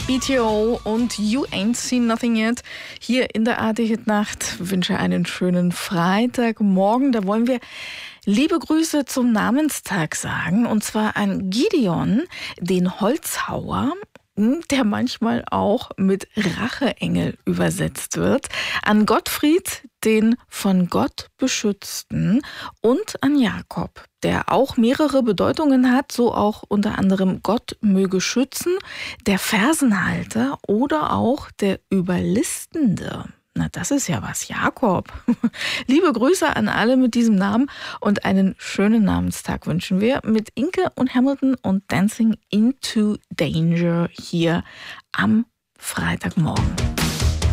BTO und You Ain't Seen Nothing Yet hier in der ARD-Hit-Nacht. Wünsche einen schönen Freitagmorgen. Da wollen wir liebe Grüße zum Namenstag sagen. Und zwar an Gideon, den Holzhauer, der manchmal auch mit Racheengel übersetzt wird, an Gottfried, den von Gott beschützten, und an Jakob, der auch mehrere Bedeutungen hat, so auch unter anderem Gott möge schützen, der Fersenhalter oder auch der Überlistende. Na, das ist ja was, Jakob. Liebe Grüße an alle mit diesem Namen und einen schönen Namenstag wünschen wir mit Inke und Hamilton und Dancing into Danger hier am Freitagmorgen.